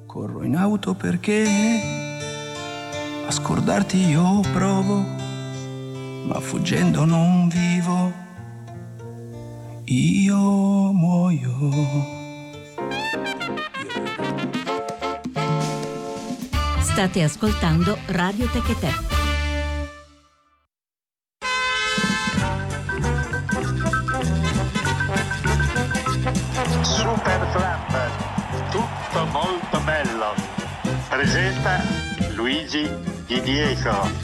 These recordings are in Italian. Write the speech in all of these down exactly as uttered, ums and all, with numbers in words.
Corro in auto perché a scordarti io provo, ma fuggendo non vivo, io muoio. State ascoltando Radio Techetè. Molto bello. Presenta Luigi Di Diego.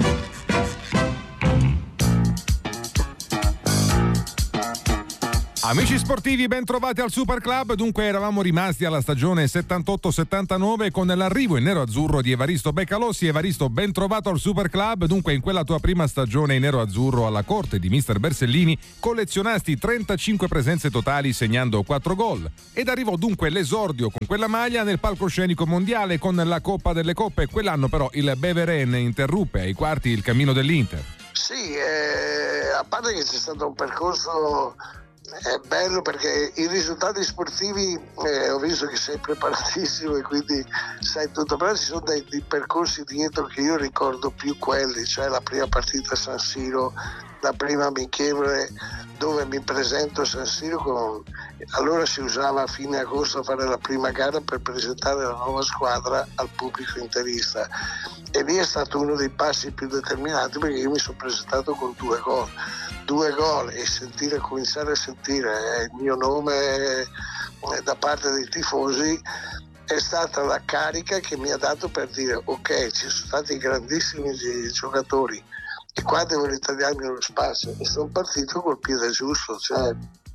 Amici sportivi, ben trovati al Super Club. Dunque eravamo rimasti alla stagione settantotto settantanove con l'arrivo in nero-azzurro di Evaristo Beccalossi. Evaristo, ben trovato al Super Club. Dunque in quella tua prima stagione in nero-azzurro alla corte di mister Bersellini collezionasti trentacinque presenze totali segnando quattro gol ed arrivò dunque l'esordio con quella maglia nel palcoscenico mondiale con la Coppa delle Coppe. Quell'anno però il Beveren interruppe ai quarti il cammino dell'Inter. Sì, eh, a parte che c'è stato un percorso è bello perché i risultati sportivi eh, ho visto che sei preparatissimo e quindi sai tutto, però ci sono dei, dei percorsi dietro che io ricordo più quelli, cioè la prima partita a San Siro, la prima amichevole dove mi presento a San Siro con... allora si usava a fine agosto a fare la prima gara per presentare la nuova squadra al pubblico interista e lì è stato uno dei passi più determinanti perché io mi sono presentato con due gol due gol e sentire, cominciare a sentire il mio nome da parte dei tifosi è stata la carica che mi ha dato per dire ok, ci sono stati grandissimi giocatori e qua devo ritagliarmi uno spazio e sono partito col piede giusto, cioè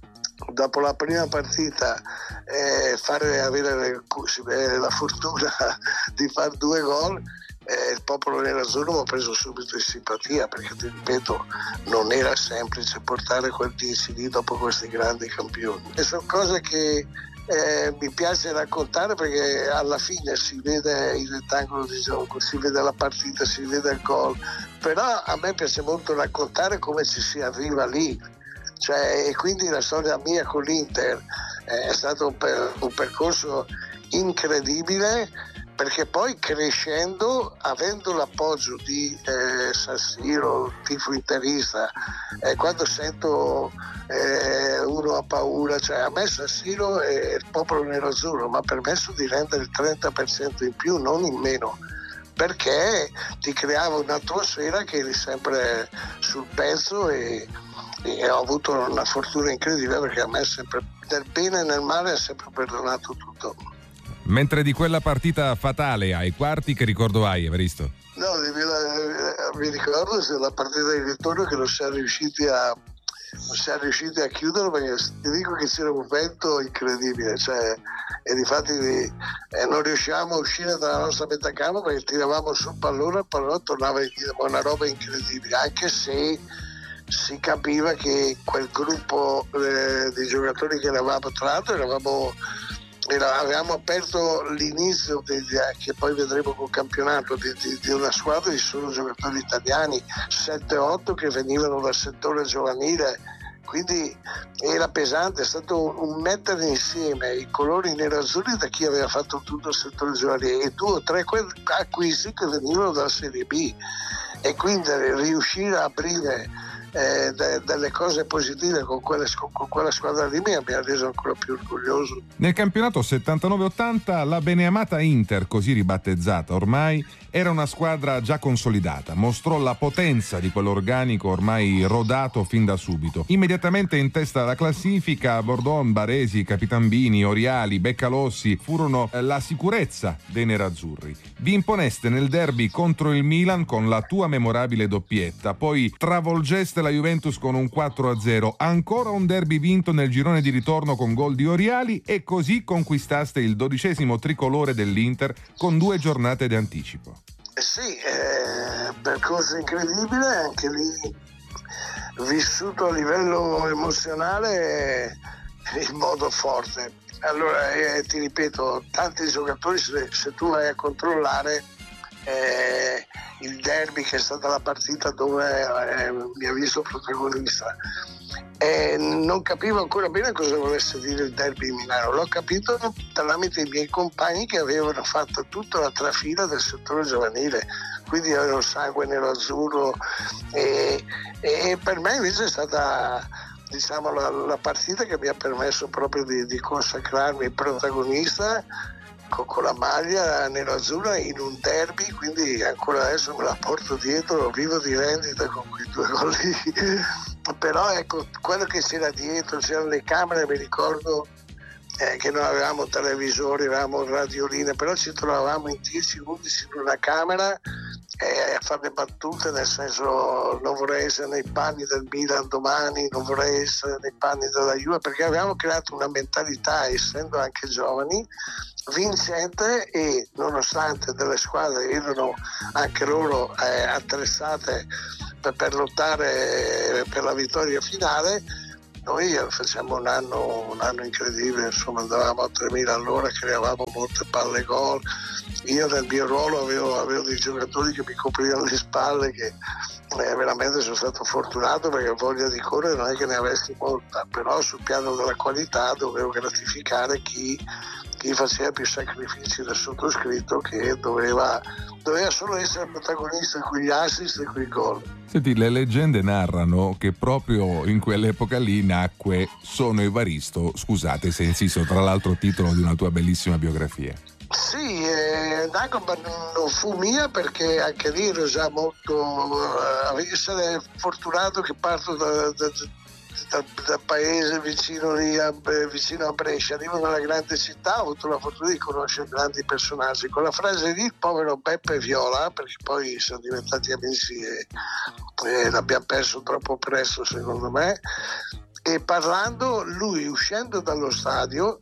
dopo la prima partita eh, fare avere la fortuna di fare due gol. Eh, il popolo nerazzurro mi ha preso subito in simpatia perché ti ripeto non era semplice portare quel dieci lì dopo questi grandi campioni e sono cose che eh, mi piace raccontare perché alla fine si vede il rettangolo di gioco, si vede la partita, si vede il gol, però a me piace molto raccontare come ci si arriva lì, cioè, e quindi la storia mia con l'Inter eh, è stato un, per, un percorso incredibile perché poi crescendo, avendo l'appoggio di eh, San Siro, tifo interista, eh, quando sento eh, uno ha paura, cioè a me San Siro è il popolo nerazzurro, mi ha permesso di rendere il trenta per cento in più, non in meno, perché ti creava un'atmosfera che eri sempre sul pezzo e, e ho avuto una fortuna incredibile perché a me sempre, nel bene e nel male, ha sempre perdonato tutto. Mentre di quella partita fatale ai quarti, che ricordo hai, Evaristo? No, mi ricordo se la partita di ritorno che non siamo riusciti a non siamo riusciti a chiudere perché ti dico che c'era un vento incredibile, cioè e difatti eh, non riuscivamo a uscire dalla nostra metacamera perché tiravamo sul pallone, il pallone tornava indietro, una roba incredibile, anche se si capiva che quel gruppo eh, di giocatori che eravamo, tra l'altro eravamo Era, avevamo aperto l'inizio di, che poi vedremo col campionato di, di, di una squadra di solo giocatori italiani, sette otto che venivano dal settore giovanile, quindi era pesante, è stato un, un mettere insieme i colori nerazzurri da chi aveva fatto tutto il settore giovanile e due o tre acquisti che venivano dalla Serie B e quindi riuscire a aprire Eh, de, delle cose positive con, quelle, con quella squadra di me mi ha reso ancora più orgoglioso. Nel campionato settantanove ottanta la beneamata Inter, così ribattezzata ormai, era una squadra già consolidata, mostrò la potenza di quell'organico ormai rodato fin da subito. Immediatamente in testa alla classifica Bordon, Baresi, Capitambini, Oriali, Beccalossi furono la sicurezza dei nerazzurri. Vi imponeste nel derby contro il Milan con la tua memorabile doppietta, poi travolgeste la Juventus con un quattro a zero, ancora un derby vinto nel girone di ritorno con gol di Oriali e così conquistaste il dodicesimo tricolore dell'Inter con due giornate di anticipo. Eh sì, eh, percorso incredibile, anche lì vissuto a livello emozionale in modo forte. Allora eh, ti ripeto, tanti giocatori se, se tu vai a controllare eh, il derby che è stata la partita dove eh, mi ha visto protagonista, eh, non capivo ancora bene cosa volesse dire il derby di Milano. L'ho capito tramite i miei compagni che avevano fatto tutta la trafila del settore giovanile, quindi avevano sangue nero-azzurro, e, e per me invece è stata, diciamo, la, la partita che mi ha permesso proprio di, di consacrarmi protagonista con, con la maglia nero-azzurra in un derby, quindi ancora adesso me la porto dietro, vivo di rendita con quei due gol lì. Però ecco, quello che c'era dietro, c'erano le camere, mi ricordo eh, che non avevamo televisori, avevamo radioline, però ci trovavamo in dieci undici in una camera eh, a fare le battute, nel senso non vorrei essere nei panni del Milan domani, non vorrei essere nei panni della Juve, perché avevamo creato una mentalità, essendo anche giovani, vincente, e nonostante delle squadre erano anche loro eh, attrezzate per, per lottare per la vittoria finale, noi facciamo un anno, un anno incredibile, insomma andavamo a tremila all'ora, creavamo molte palle gol. Io nel mio ruolo avevo, avevo dei giocatori che mi coprivano le spalle, che eh, veramente sono stato fortunato, perché voglia di correre non è che ne avessi molta, però sul piano della qualità dovevo gratificare chi, chi faceva più sacrifici del sottoscritto, che doveva, doveva solo essere protagonista con gli assist e con i gol. Senti, le leggende narrano che proprio in quell'epoca lì nacque Sono Evaristo, scusate se insisto, tra l'altro titolo di una tua bellissima biografia. Sì, eh, ma non fu mia, perché anche lì ero già molto eh, essere fortunato che parto da, da, da, da paese vicino, lì a, vicino a Brescia, arrivo nella grande città, ho avuto la fortuna di conoscere grandi personaggi. Con la frase lì, il povero Beppe Viola, perché poi sono diventati amici e, e l'abbiamo perso troppo presto secondo me, e parlando, lui uscendo dallo stadio,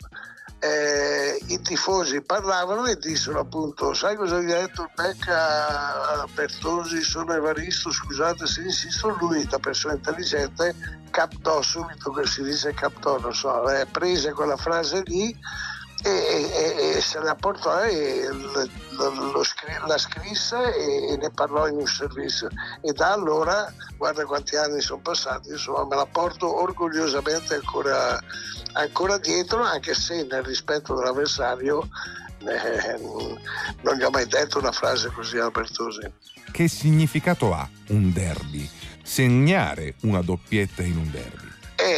Eh, i tifosi parlavano e dissero appunto: sai cosa gli ha detto il Becca a Bertosi, Sono Evaristo, scusate se insisto. Lui, da persona intelligente, captò subito, che si dice captò, non so, eh, prese quella frase lì e, e, e se la portò e lo, lo scri- la scrisse e, e ne parlò in un servizio, e da allora, guarda quanti anni sono passati, insomma me la porto orgogliosamente ancora ancora dietro, anche se nel rispetto dell'avversario eh, non gli ho mai detto una frase così a Bertosi. Che significato ha un derby? Segnare una doppietta in un derby?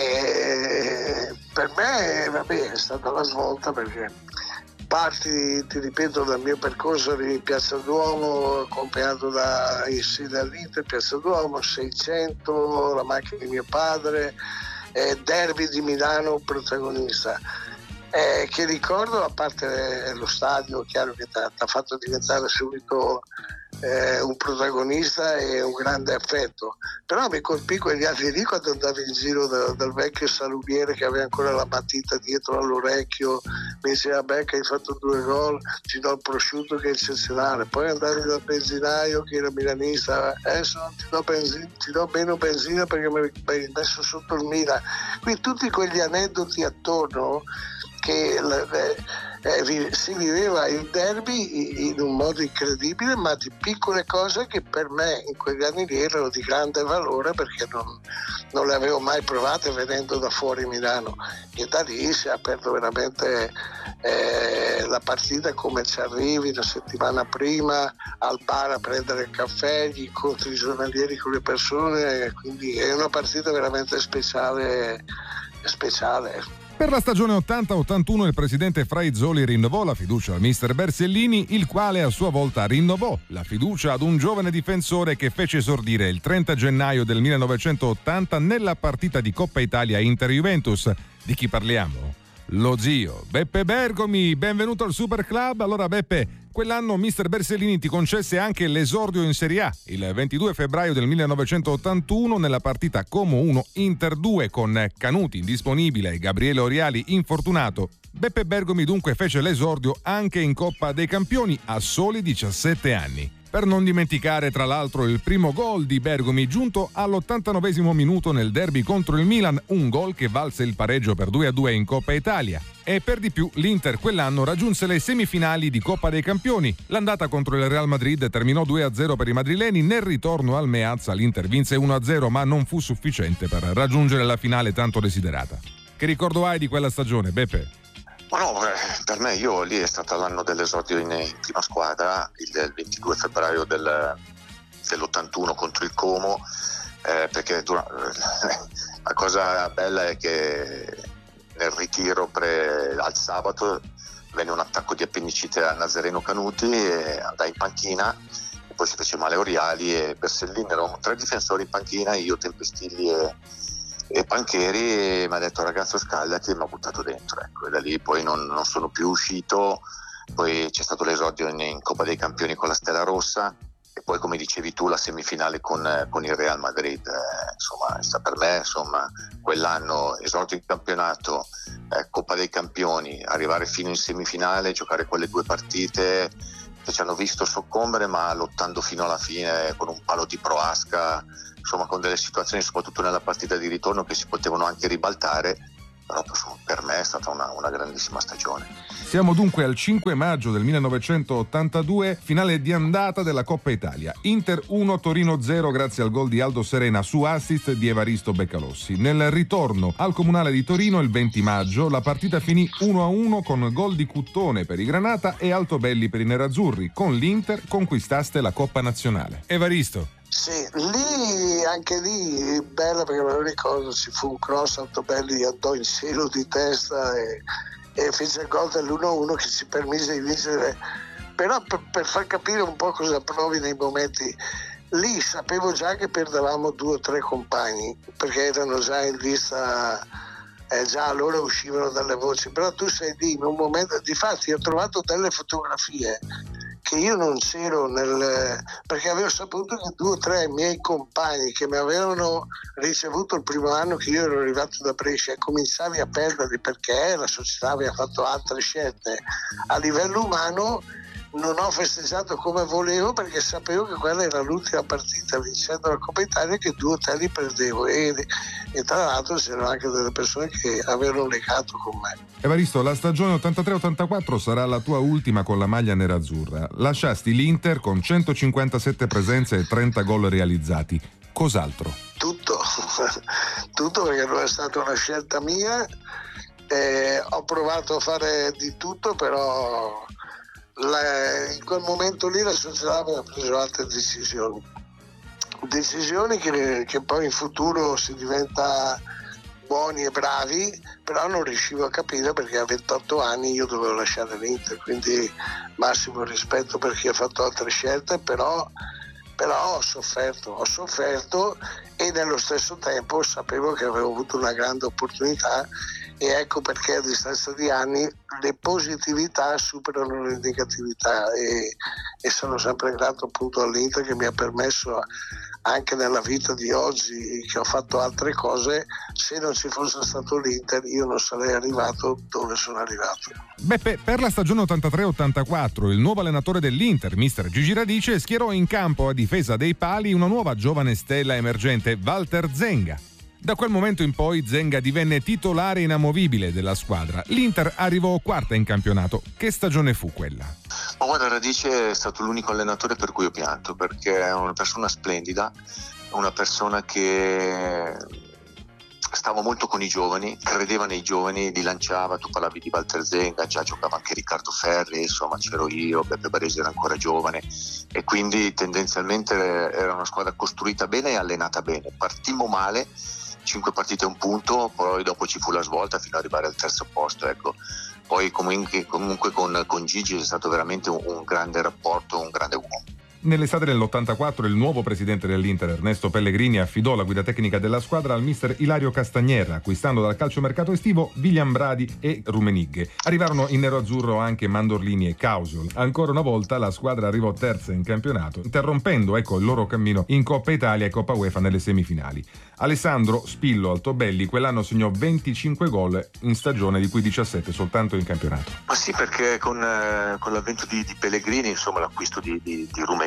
E per me vabbè, è stata la svolta, perché parti, ti ripeto, dal mio percorso di Piazza Duomo, accompagnato da sì, dall'Inter, Piazza Duomo, seicento, la macchina di mio padre, eh, derby di Milano protagonista. Eh, che ricordo, a parte lo stadio, chiaro che ti ha fatto diventare subito eh, un protagonista e un grande affetto, però mi colpì quegli anni lì quando andavi in giro da, dal vecchio salumiere che aveva ancora la matita dietro all'orecchio, mi diceva: Becca, hai fatto due gol, ti do il prosciutto che è eccezionale. Poi andavi dal benzinaio che era milanista: adesso non ti do benzina, ti do meno benzina perché mi hai messo sotto il Milan. Quindi tutti quegli aneddoti attorno, che eh, vi, si viveva il derby in un modo incredibile, ma di piccole cose che per me in quegli anni lì erano di grande valore, perché non, non le avevo mai provate venendo da fuori Milano, e da lì si è aperto veramente eh, la partita, come ci arrivi la settimana prima al bar a prendere il caffè, gli incontri giornalieri con le persone, quindi è una partita veramente speciale, speciale. Per la stagione ottanta ottantuno il presidente Fraizzoli rinnovò la fiducia al mister Bersellini, il quale a sua volta rinnovò la fiducia ad un giovane difensore che fece esordire il trenta gennaio del millenovecentottanta nella partita di Coppa Italia Inter-Juventus. Di chi parliamo? Lo zio Beppe Bergomi. Benvenuto al Super Club. Allora Beppe, quell'anno mister Bersellini ti concesse anche l'esordio in Serie A il ventidue febbraio del millenovecentottantuno nella partita Como uno Inter due, con Canuti indisponibile e Gabriele Oriali infortunato. Beppe Bergomi dunque fece l'esordio anche in Coppa dei Campioni a soli diciassette anni. Per non dimenticare tra l'altro il primo gol di Bergomi giunto all'ottantanovesimo minuto nel derby contro il Milan, un gol che valse il pareggio per due a due in Coppa Italia. E per di più l'Inter quell'anno raggiunse le semifinali di Coppa dei Campioni. L'andata contro il Real Madrid terminò due a zero per i madrileni, nel ritorno al Meazza l'Inter vinse uno a zero ma non fu sufficiente per raggiungere la finale tanto desiderata. Che ricordo hai di quella stagione, Beppe? Ma no, per me io lì è stato l'anno dell'esordio in, in prima squadra, il ventidue febbraio del, dell'ottantuno contro il Como, eh, perché durante, la cosa bella è che nel ritiro pre, al sabato venne un attacco di appennicite a Nazareno Canuti e andai in panchina e poi si fece male Oriali e Bersellini, erano tre difensori in panchina, io, Tempestilli e e Pancheri, mi ha detto ragazzo scaldati e mi ha buttato dentro, ecco, e da lì poi non, non sono più uscito. Poi c'è stato l'esordio in, in Coppa dei Campioni con la Stella Rossa e poi come dicevi tu la semifinale con, con il Real Madrid, eh, insomma sta per me insomma quell'anno esordio in campionato, eh, Coppa dei Campioni, arrivare fino in semifinale, giocare quelle due partite che ci hanno visto soccombere ma lottando fino alla fine con un palo di Proasca, insomma con delle situazioni soprattutto nella partita di ritorno che si potevano anche ribaltare, però per me è stata una, una grandissima stagione. Siamo dunque al cinque maggio del millenovecentottantadue, finale di andata della Coppa Italia. Inter uno, Torino zero grazie al gol di Aldo Serena su assist di Evaristo Beccalossi. Nel ritorno al Comunale di Torino il venti maggio la partita finì uno a uno con gol di Cuttone per i Granata e Altobelli per i Nerazzurri. Con l'Inter conquistaste la Coppa Nazionale. Evaristo. Sì, lì anche lì bella perché me lo ricordo, ci fu un cross, Altobelli andò in cielo di testa e, e fece il gol dell'uno a uno che ci permise di vincere. Però per, per far capire un po' cosa provi nei momenti, lì sapevo già che perdevamo due o tre compagni perché erano già in lista, eh, già loro uscivano dalle voci, però tu sei lì in un momento, difatti ho trovato delle fotografie che io non c'ero nel, perché avevo saputo che due o tre miei compagni che mi avevano ricevuto il primo anno che io ero arrivato da Brescia e cominciavi a perderli perché la società aveva fatto altre scelte a livello umano. Non ho festeggiato come volevo perché sapevo che quella era l'ultima partita vincendo la Coppa Italia, che due o tre li perdevo e, e tra l'altro c'erano anche delle persone che avevano legato con me. Evaristo, la stagione ottantatré ottantaquattro sarà la tua ultima con la maglia nerazzurra. Lasciasti l'Inter con centocinquantasette presenze e trenta gol realizzati. Cos'altro? Tutto, tutto perché non è stata una scelta mia. Eh, ho provato a fare di tutto, però La, in quel momento lì la società aveva preso altre decisioni decisioni che, che poi in futuro si diventa buoni e bravi, però non riuscivo a capire perché a ventotto anni io dovevo lasciare l'Inter, quindi massimo rispetto per chi ha fatto altre scelte, però, però ho sofferto ho sofferto e nello stesso tempo sapevo che avevo avuto una grande opportunità. E ecco perché a distanza di anni le positività superano le negatività e, e sono sempre grato appunto all'Inter che mi ha permesso anche nella vita di oggi, che ho fatto altre cose. Se non ci fosse stato l'Inter io non sarei arrivato dove sono arrivato. Beppe, per la stagione ottantatré ottantaquattro il nuovo allenatore dell'Inter, mister Gigi Radice, schierò in campo a difesa dei pali una nuova giovane stella emergente, Walter Zenga. Da quel momento in poi Zenga divenne titolare inamovibile della squadra. L'Inter arrivò quarta in campionato. Che stagione fu quella? Ma guarda, Radice è stato l'unico allenatore per cui ho pianto, perché è una persona splendida, una persona che stava molto con i giovani, credeva nei giovani, li lanciava. Tu parlavi di Walter Zenga, già giocava anche Riccardo Ferri, insomma c'ero io, Beppe Baresi era ancora giovane e quindi tendenzialmente era una squadra costruita bene e allenata bene. Partimmo male, cinque partite a un punto, poi dopo ci fu la svolta fino ad arrivare al terzo posto, ecco. Poi comunque, comunque con, con Gigi è stato veramente un, un grande rapporto, un grande uomo. Nell'estate dell'ottantaquattro il nuovo presidente dell'Inter, Ernesto Pellegrini, affidò la guida tecnica della squadra al mister Ilario Castagnera, acquistando dal calciomercato estivo William Bradi e Rummenigge. Arrivarono in nero-azzurro anche Mandorlini e Causiol. Ancora una volta la squadra arrivò terza in campionato, interrompendo ecco il loro cammino in Coppa Italia e Coppa UEFA nelle semifinali. Alessandro Spillo Altobelli quell'anno segnò venticinque gol in stagione, di cui diciassette soltanto in campionato. Ma sì, perché con, eh, con l'avvento di, di Pellegrini, insomma l'acquisto di, di, di Rummenigge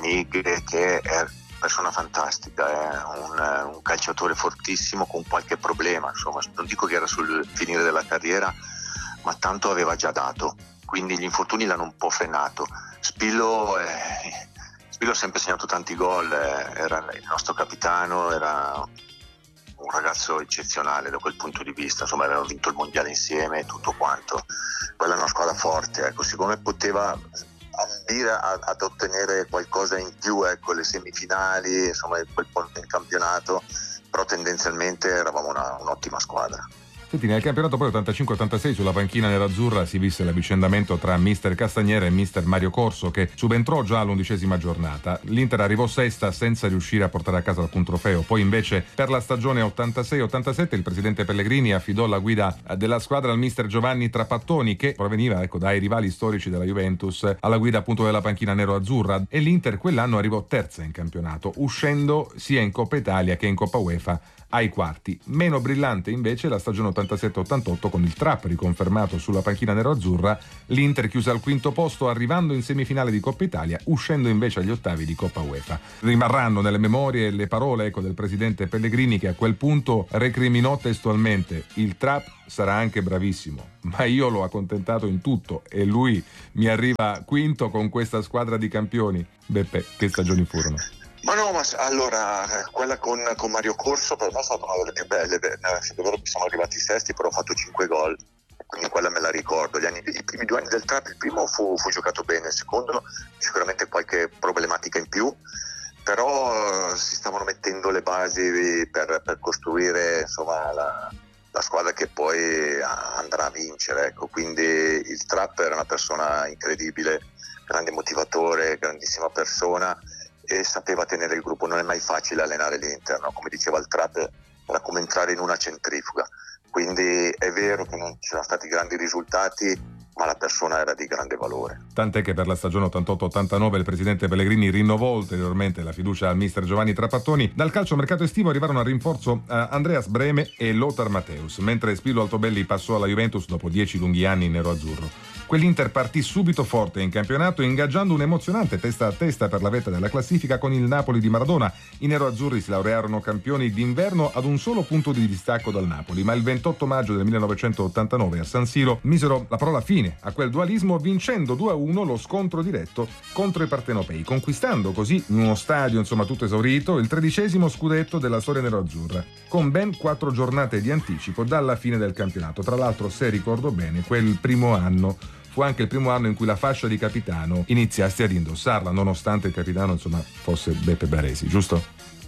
Menig, che è una persona fantastica, è un, un calciatore fortissimo con qualche problema, insomma, non dico che era sul finire della carriera, ma tanto aveva già dato, quindi gli infortuni l'hanno un po' frenato. Spillo, eh, Spillo ha sempre segnato tanti gol, eh, era il nostro capitano, era un ragazzo eccezionale da quel punto di vista, insomma avevano vinto il mondiale insieme e tutto quanto. Quella è una squadra forte, ecco, siccome poteva ambire a, ad ottenere qualcosa in più, ecco, le semifinali, insomma quel po' del campionato, però tendenzialmente eravamo una, un'ottima squadra. Senti, nel campionato poi ottantacinque ottantasei sulla panchina nerazzurra si visse l'avvicendamento tra mister Castagnera e mister Mario Corso, che subentrò già all'undicesima giornata. L'Inter arrivò sesta senza riuscire a portare a casa alcun trofeo. Poi invece per la stagione ottantasei ottantasette il presidente Pellegrini affidò la guida della squadra al mister Giovanni Trapattoni, che proveniva ecco, dai rivali storici della Juventus, alla guida appunto della panchina nero-azzurra, e l'Inter quell'anno arrivò terza in campionato, uscendo sia in Coppa Italia che in Coppa UEFA ai quarti. Meno brillante invece la stagione ottantasette ottantotto, con il Trap riconfermato sulla panchina nero-azzurra. L'Inter chiuse al quinto posto arrivando in semifinale di Coppa Italia, uscendo invece agli ottavi di Coppa UEFA. Rimarranno nelle memorie le parole ecco, del presidente Pellegrini, che a quel punto recriminò testualmente: il Trap sarà anche bravissimo, ma io l'ho accontentato in tutto e lui mi arriva quinto con questa squadra di campioni. Beppe, che stagioni furono? Ma no, ma allora quella con, con Mario Corso per me è stata una delle più belle. È vero che siamo arrivati sesti, però ho fatto cinque gol, quindi quella me la ricordo. Gli anni, i primi due anni del Trap, il primo fu, fu giocato bene, il secondo sicuramente qualche problematica in più, però uh, si stavano mettendo le basi per, per costruire insomma la, la squadra che poi andrà a vincere, ecco. Quindi il Trap era una persona incredibile, grande motivatore, grandissima persona, e sapeva tenere il gruppo. Non è mai facile allenare l'Inter, no? Come diceva il Trap, era come entrare in una centrifuga, quindi è vero che non c'erano stati grandi risultati, ma la persona era di grande valore. Tant'è che per la stagione ottantotto ottantanove il presidente Pellegrini rinnovò ulteriormente la fiducia al mister Giovanni Trapattoni. Dal calciomercato estivo arrivarono a rinforzo uh, Andreas Brehme e Lothar Matthäus, mentre Spillo Altobelli passò alla Juventus dopo dieci lunghi anni in nero-azzurro. Quell'Inter partì subito forte in campionato, ingaggiando un emozionante testa a testa per la vetta della classifica con il Napoli di Maradona. I nero-azzurri si laurearono campioni d'inverno ad un solo punto di distacco dal Napoli, ma il ventotto maggio del millenovecentottantanove a San Siro misero la parola fine a quel dualismo, vincendo due a uno lo scontro diretto contro i partenopei, conquistando così in uno stadio insomma tutto esaurito il tredicesimo scudetto della storia nero-azzurra, con ben quattro giornate di anticipo dalla fine del campionato. Tra l'altro, se ricordo bene, quel primo anno fu anche il primo anno in cui la fascia di capitano iniziasti ad indossarla, nonostante il capitano insomma fosse Beppe Baresi, giusto?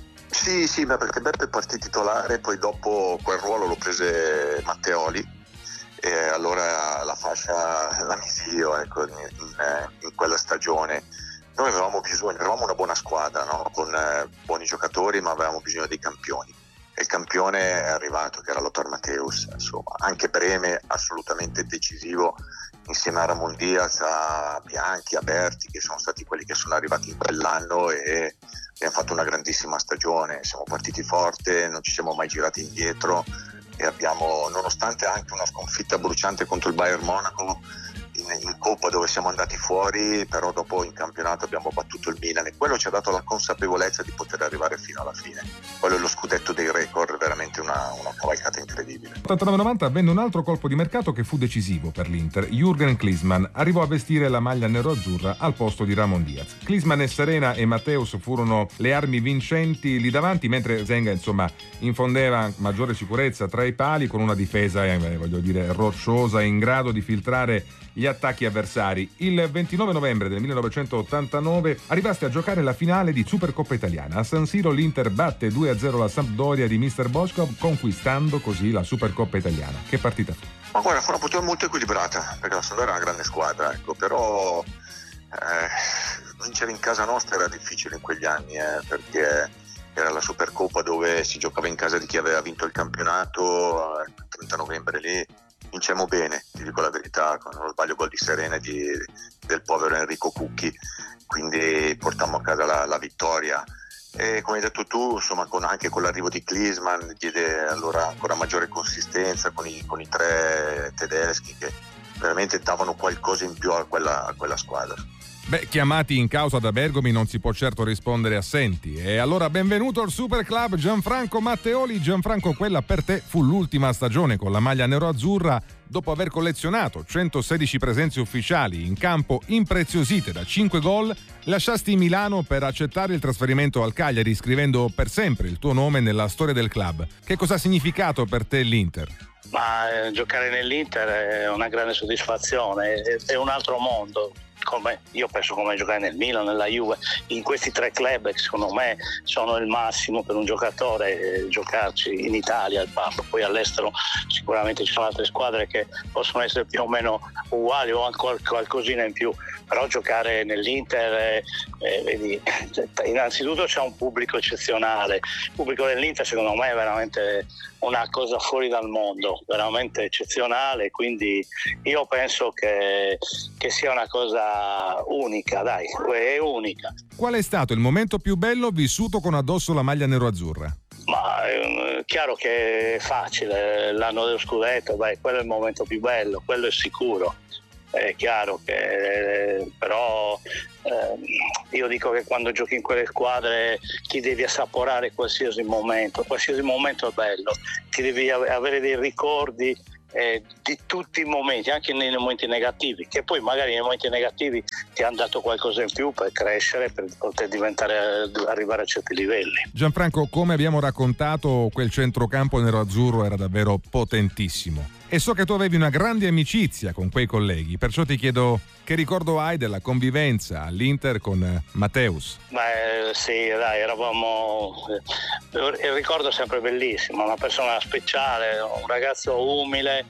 Sì, sì, ma perché Beppe partì titolare, poi dopo quel ruolo lo prese Matteoli, e allora la fascia la misi io, ecco, in, in, in quella stagione. Noi avevamo bisogno, eravamo una buona squadra, no? Con eh, buoni giocatori, ma avevamo bisogno dei campioni. E il campione è arrivato, che era Lothar Matthäus, insomma. Anche Brehme assolutamente decisivo, insieme a Ramon Diaz, a Bianchi, a Berti, che sono stati quelli che sono arrivati in quell'anno, e abbiamo fatto una grandissima stagione. Siamo partiti forte, non ci siamo mai girati indietro, e abbiamo, nonostante anche una sconfitta bruciante contro il Bayern Monaco in, in Coppa, dove siamo andati fuori, però dopo in campionato abbiamo battuto il Milan, e quello ci ha dato la consapevolezza di poter arrivare fino alla fine. Quello è lo scudetto dei record, veramente una, una cavalcata incredibile. ottantanove novanta avvenne un altro colpo di mercato che fu decisivo per l'Inter. Jürgen Klinsmann arrivò a vestire la maglia nero-azzurra al posto di Ramon Diaz. Klinsmann e Serena e Matthäus furono le armi vincenti lì davanti, mentre Zenga insomma infondeva maggiore sicurezza tra i pali, con una difesa eh, voglio dire rocciosa, in grado di filtrare gli attacchi avversari. Il ventinove novembre del millenovecentottantanove arrivaste a giocare la finale di Supercoppa Italiana. A San Siro l'Inter batte due a zero la Sampdoria di mister Boškov, conquistando così la Supercoppa Italiana. Che partita fu? Ma guarda, fu una partita molto equilibrata, perché la Sampdoria era una grande squadra, ecco, però eh, vincere in casa nostra era difficile in quegli anni, eh, perché era la Supercoppa dove si giocava in casa di chi aveva vinto il campionato. Il trenta novembre lì vincemmo bene, ti dico la verità, con non sbaglio gol di Serena di, del povero Enrico Cucchi, quindi portammo a casa la, la vittoria. E come hai detto tu, insomma, con, anche con l'arrivo di Klinsmann diede allora ancora maggiore consistenza con i, con i tre tedeschi, che veramente davano qualcosa in più a quella, a quella squadra. Beh, chiamati in causa da Bergomi non si può certo rispondere assenti. E allora benvenuto al Super Club Gianfranco Matteoli. Gianfranco, quella per te fu l'ultima stagione con la maglia nero-azzurra. Dopo aver collezionato centosedici presenze ufficiali in campo impreziosite da cinque gol, lasciasti Milano per accettare il trasferimento al Cagliari, scrivendo per sempre il tuo nome nella storia del club. Che cosa ha significato per te l'Inter? Ma eh, giocare nell'Inter è una grande soddisfazione, è, è un altro mondo. Come, io penso come giocare nel Milan, nella Juve, in questi tre club che secondo me sono il massimo per un giocatore, eh, giocarci in Italia, poi all'estero sicuramente ci sono altre squadre che possono essere più o meno uguali o ancora qualcosina in più, però giocare nell'Inter eh, eh, vedi, innanzitutto c'è un pubblico eccezionale. Il pubblico dell'Inter secondo me è veramente una cosa fuori dal mondo, veramente eccezionale, quindi io penso che, che sia una cosa unica, dai, è unica. Qual è stato il momento più bello vissuto con addosso la maglia nero-azzurra? Ma è chiaro che è facile, l'anno dello scudetto, beh, quello è il momento più bello, quello è sicuro. È chiaro che eh, però eh, io dico che quando giochi in quelle squadre ti devi assaporare qualsiasi momento, qualsiasi momento è bello, ti devi avere dei ricordi eh, di tutti i momenti, anche nei momenti negativi, che poi magari nei momenti negativi ti hanno dato qualcosa in più per crescere, per poter diventare, arrivare a certi livelli. Gianfranco, come abbiamo raccontato, quel centrocampo nero-azzurro era davvero potentissimo. E so che tu avevi una grande amicizia con quei colleghi, perciò ti chiedo che ricordo hai della convivenza all'Inter con Matteus? Beh sì, dai, eravamo, il ricordo è sempre bellissimo, una persona speciale, un ragazzo umile.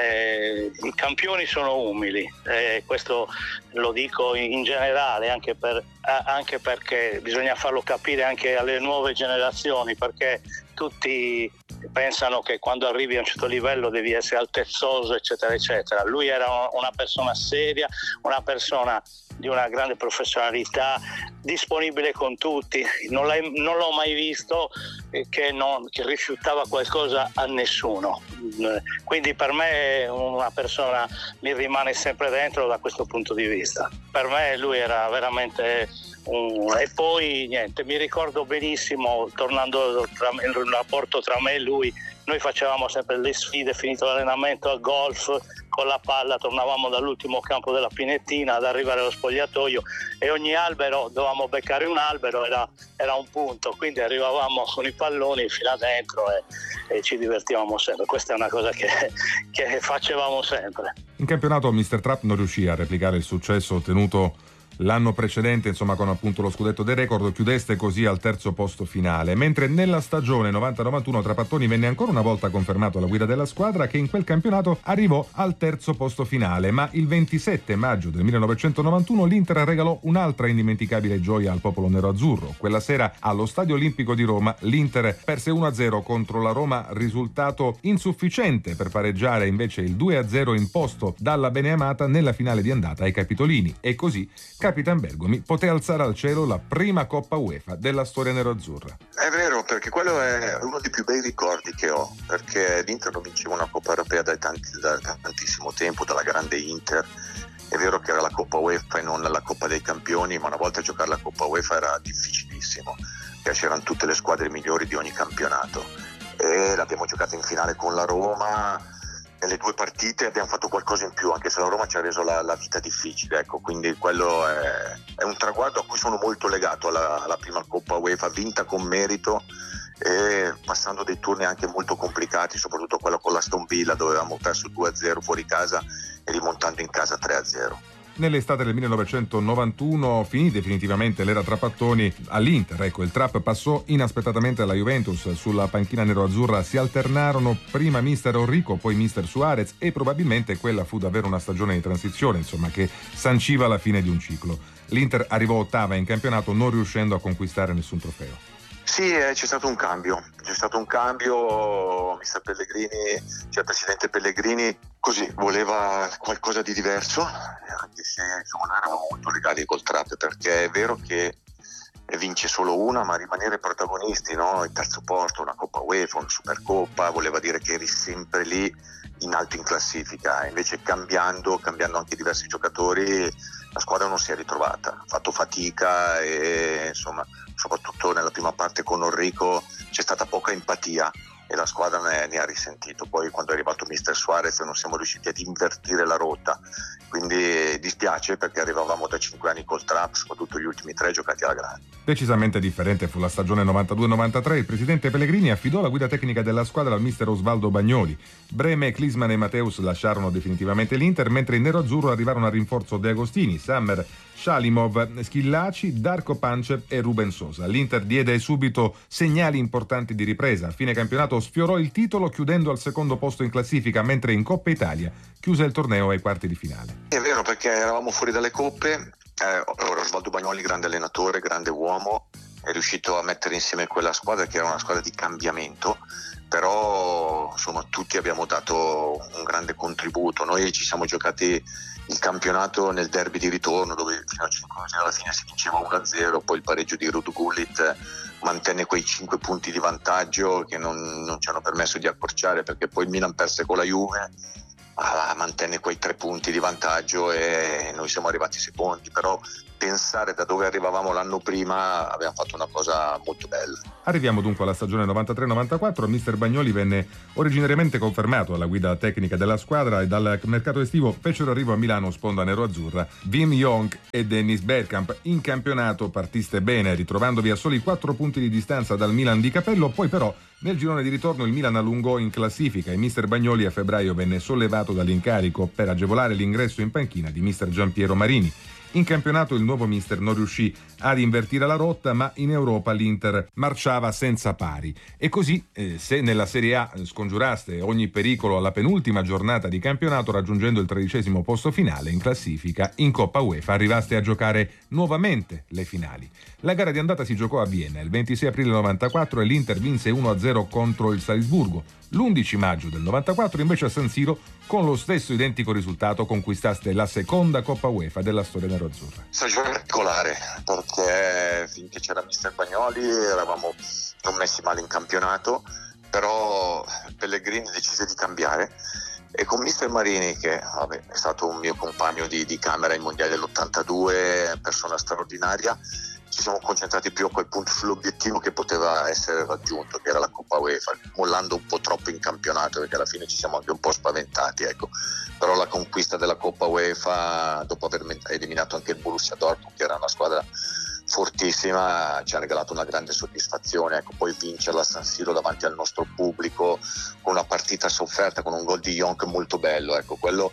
Eh, i campioni sono umili, eh, questo lo dico in generale, anche, per, anche perché bisogna farlo capire anche alle nuove generazioni, perché tutti pensano che quando arrivi a un certo livello devi essere altezzoso eccetera eccetera. Lui era una persona seria, una persona di una grande professionalità, disponibile con tutti, non, non l'ho mai visto che, non, che rifiutava qualcosa a nessuno, quindi per me una persona mi rimane sempre dentro da questo punto di vista. Per me lui era veramente un... e poi niente, mi ricordo benissimo, tornando tra me, il rapporto tra me e lui, noi facevamo sempre le sfide, finito l'allenamento a golf, con la palla tornavamo dall'ultimo campo della Pinettina ad arrivare allo spogliatoio e ogni albero, dovevamo beccare un albero, era, era un punto, quindi arrivavamo con i palloni fino a dentro e, e ci divertivamo sempre. Questa è una cosa che, che facevamo sempre. In campionato mister Trapp non riuscì a replicare il successo ottenuto l'anno precedente, insomma, con appunto lo scudetto del record, chiudeste così al terzo posto finale, mentre nella stagione novanta novantuno Trapattoni venne ancora una volta confermato alla guida della squadra, che in quel campionato arrivò al terzo posto finale. Ma il ventisette maggio del millenovecentonovantuno l'Inter regalò un'altra indimenticabile gioia al popolo nero-azzurro. Quella sera allo Stadio Olimpico di Roma l'Inter perse uno a zero contro la Roma, risultato insufficiente per pareggiare invece il due a zero imposto dalla Beneamata nella finale di andata ai Capitolini, e così Capitan Bergomi poté alzare al cielo la prima Coppa UEFA della storia nero-azzurra. È vero, perché quello è uno dei più bei ricordi che ho, perché l'Inter non vinceva una Coppa Europea da, tanti, da tantissimo tempo, dalla grande Inter. È vero che era la Coppa UEFA e non la Coppa dei Campioni, ma una volta giocare la Coppa UEFA era difficilissimo, perché c'erano tutte le squadre migliori di ogni campionato. E l'abbiamo giocata in finale con la Roma. Nelle due partite abbiamo fatto qualcosa in più, anche se la Roma ci ha reso la, la vita difficile, ecco, quindi quello è, è un traguardo a cui sono molto legato, alla, alla prima Coppa UEFA vinta con merito e passando dei turni anche molto complicati, soprattutto quello con l'Aston Villa dove avevamo perso due a zero fuori casa e rimontando in casa tre a zero. Nell'estate del millenovecentonovantuno finì definitivamente l'era Trapattoni all'Inter. Ecco, il Trapp passò inaspettatamente alla Juventus. Sulla panchina nero-azzurra si alternarono prima mister Enrico, poi mister Suarez, e probabilmente quella fu davvero una stagione di transizione, insomma, che sanciva la fine di un ciclo. L'Inter arrivò ottava in campionato, non riuscendo a conquistare nessun trofeo. Sì, eh, c'è stato un cambio, c'è stato un cambio, mister Pellegrini, cioè il presidente Pellegrini, così voleva qualcosa di diverso, anche se insomma non eravamo molto legati col Trapp, perché è vero che e vince solo una, ma rimanere protagonisti, no? Il terzo posto, una Coppa UEFA, una Supercoppa, voleva dire che eri sempre lì in alto in classifica. Invece cambiando, cambiando anche diversi giocatori, la squadra non si è ritrovata, ha fatto fatica e insomma, soprattutto nella prima parte con Enrico c'è stata poca empatia e la squadra ne, ne ha risentito. Poi quando è arrivato mister Suarez non siamo riusciti ad invertire la rotta, quindi dispiace perché arrivavamo da cinque anni col Trap, soprattutto gli ultimi tre giocati alla grande. Decisamente differente fu la stagione novantadue novantatré. Il presidente Pellegrini affidò la guida tecnica della squadra al mister Osvaldo Bagnoli. Breme, Klinsmann e Matteus lasciarono definitivamente l'Inter, mentre in nero-azzurro arrivarono a rinforzo De Agostini, Sammer, Shalimov, Schillaci, Darko Pancev e Ruben Sosa. L'Inter diede subito segnali importanti di ripresa. A fine campionato sfiorò il titolo chiudendo al secondo posto in classifica, mentre in Coppa Italia chiuse il torneo ai quarti di finale. È vero, perché eravamo fuori dalle coppe, eh, Osvaldo Bagnoli, grande allenatore, grande uomo, è riuscito a mettere insieme quella squadra che era una squadra di cambiamento, però insomma tutti abbiamo dato un grande contributo. Noi ci siamo giocati il campionato nel derby di ritorno, dove fino a cinque a zero alla fine si vinceva uno a zero, poi il pareggio di Ruud Gullit mantenne quei cinque punti di vantaggio che non, non ci hanno permesso di accorciare, perché poi il Milan perse con la Juve, ah, mantenne quei tre punti di vantaggio e noi siamo arrivati secondi. Però pensare da dove arrivavamo l'anno prima, abbiamo fatto una cosa molto bella. Arriviamo dunque alla stagione novantatré novantaquattro. Mister Bagnoli venne originariamente confermato alla guida tecnica della squadra e dal mercato estivo fecero arrivo a Milano sponda nero-azzurra Wim Jonk e Dennis Bergkamp. In campionato partiste bene, ritrovandovi a soli quattro punti di distanza dal Milan di Capello. Poi però nel girone di ritorno il Milan allungò in classifica e mister Bagnoli a febbraio venne sollevato dall'incarico per agevolare l'ingresso in panchina di mister Giampiero Marini. In campionato il nuovo mister non riuscì ad invertire la rotta, ma in Europa l'Inter marciava senza pari. E così, eh, se nella Serie A scongiuraste ogni pericolo alla penultima giornata di campionato, raggiungendo il tredicesimo posto finale in classifica, in Coppa UEFA arrivaste a giocare nuovamente le finali. La gara di andata si giocò a Vienna il ventisei aprile novantaquattro e l'Inter vinse uno a zero contro il Salisburgo. L'undici maggio del novantaquattro invece a San Siro, con lo stesso identico risultato, conquistaste la seconda Coppa UEFA della storia nero-azzurra. Stagione particolare, perché finché c'era mister Bagnoli eravamo non messi male in campionato, però Pellegrini decise di cambiare e con mister Marini, che vabbè, è stato un mio compagno di, di camera ai mondiali dell'ottantadue, persona straordinaria, ci siamo concentrati più a quel punto sull'obiettivo che poteva essere raggiunto, che era la Coppa UEFA, mollando un po' troppo in campionato, perché alla fine ci siamo anche un po' spaventati, ecco. Però la conquista della Coppa UEFA, dopo aver eliminato anche il Borussia Dortmund, che era una squadra fortissima, ci ha regalato una grande soddisfazione. Ecco, poi vincerla a San Siro davanti al nostro pubblico, con una partita sofferta, con un gol di Jonk molto bello, ecco, quello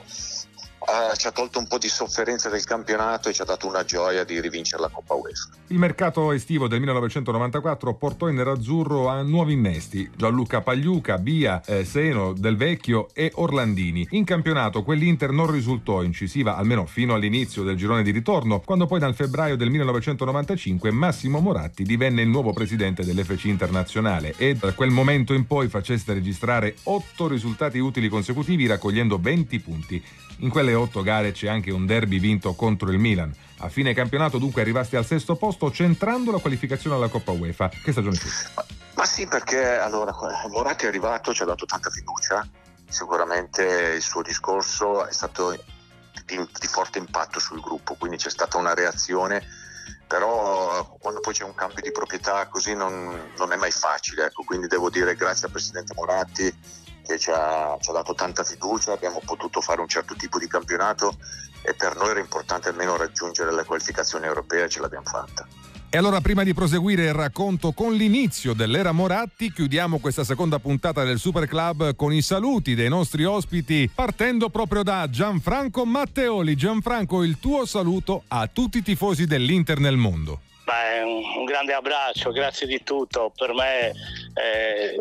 Uh, ci ha tolto un po' di sofferenza del campionato e ci ha dato una gioia di rivincere la Coppa UEFA. Il mercato estivo del millenovecentonovantaquattro portò in nerazzurro a nuovi innesti: Gianluca Pagliuca, Bia, eh, Seno, Del Vecchio e Orlandini. In campionato quell'Inter non risultò incisiva, almeno fino all'inizio del girone di ritorno, quando poi dal febbraio del millenovecentonovantacinque Massimo Moratti divenne il nuovo presidente dell'F C Internazionale e da quel momento in poi faceste registrare otto risultati utili consecutivi, raccogliendo venti punti. In quelle otto gare c'è anche un derby vinto contro il Milan. A fine campionato dunque arrivaste al sesto posto, centrando la qualificazione alla Coppa UEFA. Che stagione fu? Ma, ma sì, perché allora Moratti è arrivato, ci ha dato tanta fiducia, sicuramente il suo discorso è stato di, di forte impatto sul gruppo, quindi c'è stata una reazione, però quando poi c'è un cambio di proprietà così non, non è mai facile, ecco. Quindi devo dire grazie al presidente Moratti, che ci ha, ci ha dato tanta fiducia, abbiamo potuto fare un certo tipo di campionato e per noi era importante almeno raggiungere la qualificazione europea e ce l'abbiamo fatta. E allora, prima di proseguire il racconto con l'inizio dell'era Moratti, chiudiamo questa seconda puntata del Super Club con i saluti dei nostri ospiti, partendo proprio da Gianfranco Matteoli. Gianfranco, il tuo saluto a tutti i tifosi dell'Inter nel mondo. Beh, un grande abbraccio, grazie di tutto. Per me eh,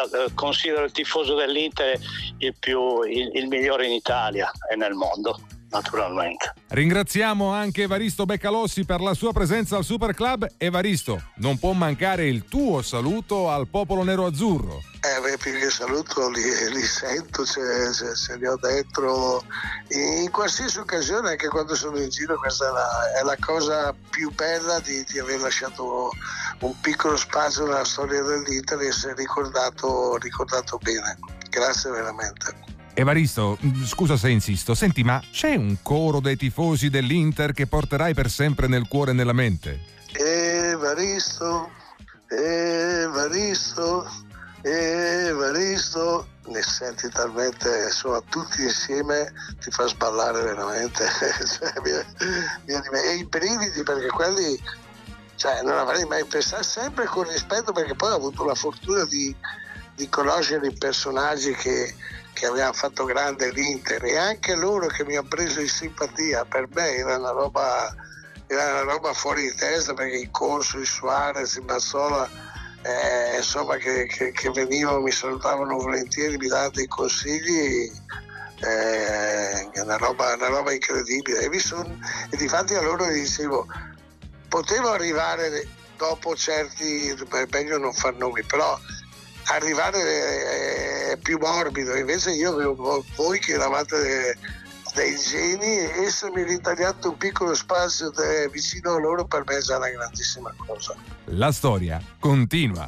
considero il tifoso dell'Inter il, più, il, il migliore in Italia e nel mondo. naturalmente. Ringraziamo anche Evaristo Beccalossi per la sua presenza al Super Club. Evaristo, non può mancare il tuo saluto al popolo nero-azzurro. Eh, beh, più che saluto li, li sento, se, se, se li ho dentro in, in qualsiasi occasione, anche quando sono in giro. Questa è la, è la cosa più bella di, di aver lasciato un piccolo spazio nella storia dell'Inter e essere ricordato, ricordato bene. Grazie veramente. Evaristo, scusa se insisto, senti, ma c'è un coro dei tifosi dell'Inter che porterai per sempre nel cuore e nella mente? Evaristo, Evaristo, Evaristo, ne senti talmente, insomma, tutti insieme ti fa sballare veramente. Cioè, e i brividi, perché quelli, cioè, non avrei mai pensato, sempre con rispetto, perché poi ho avuto la fortuna di, di conoscere i personaggi che che avevano fatto grande l'Inter, e anche loro che mi hanno preso in simpatia. Per me era una roba, era una roba fuori di testa, perché il Corso, il Suarez, il Mazzola, eh, insomma, che, che, che venivano, mi salutavano volentieri, mi davano dei consigli, eh, è una roba, una roba incredibile. E, son, e difatti a loro dicevo, potevo arrivare dopo certi, è meglio non far nomi, però arrivare è più morbido. Invece io avevo voi che eravate dei geni, e essermi ritagliato un piccolo spazio de, vicino a loro, per me è già una grandissima cosa. La storia continua.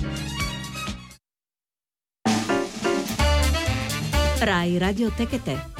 Rai Radio Tech e Te.